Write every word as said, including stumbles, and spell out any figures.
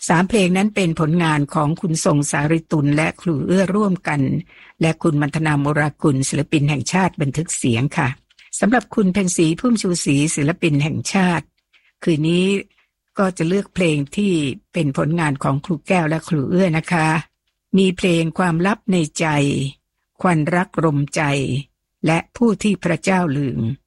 สามเพลงนั้นเป็นผลงานของคุณทรงสาริตุลและครูเอื้อร่วมกันและคุณมัณฑนาโมรากุลศิลปินแห่งชาติบันทึกเสียงค่ะสำหรับคุณเพ็ญศรีพุ่มชูศรีศิลปินแห่งชาติคืนนี้ก็จะเลือกเพลงที่เป็นผลงานของครูแก้วและครูเอื้อนะคะมีเพลงความลับในใจควันรักรมใจและผู้ที่พระเจ้าลืม